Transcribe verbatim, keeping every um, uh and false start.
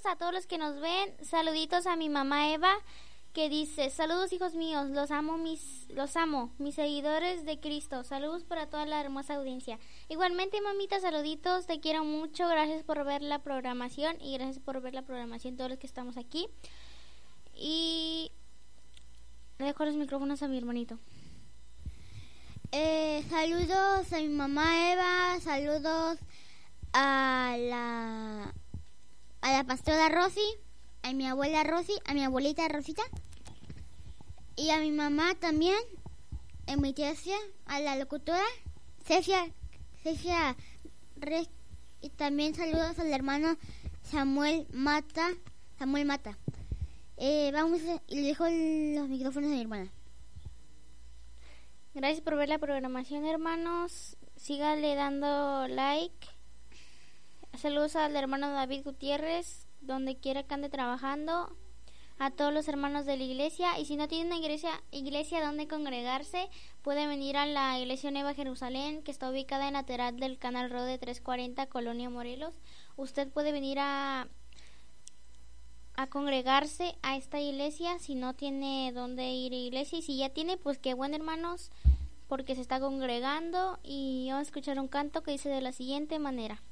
hermanos, a todos los que nos ven. Saluditos a mi mamá Eva, que dice: saludos, hijos míos, los amo, mis los amo, mis seguidores de Cristo. Saludos para toda la hermosa audiencia. Igualmente, mamita, saluditos, te quiero mucho. Gracias por ver la programación y gracias por ver la programación todos los que estamos aquí. Y le dejo los micrófonos a mi hermanito. Eh, saludos a mi mamá Eva, saludos a la a la pastora Rosy, a mi abuela Rosy, a mi abuelita Rosita y a mi mamá también, en mi iglesia, a la locutora Cecia, Cecia Re, y también saludos al hermano Samuel Mata, Samuel Mata. Eh, vamos a, y le dejo los micrófonos a mi hermana. Gracias por ver la programación, hermanos. Sígale dando like. Saludos al hermano David Gutiérrez, donde quiera que ande trabajando. A todos los hermanos de la iglesia. Y si no tiene una iglesia, iglesia donde congregarse, puede venir a la Iglesia Nueva Jerusalén, que está ubicada en lateral del Canal Rode trescientos cuarenta, Colonia Morelos. Usted puede venir a, a congregarse a esta iglesia si no tiene dónde ir a iglesia. Y si ya tiene, pues qué bueno, hermanos, porque se está congregando. Y vamos a escuchar un canto que dice de la siguiente manera.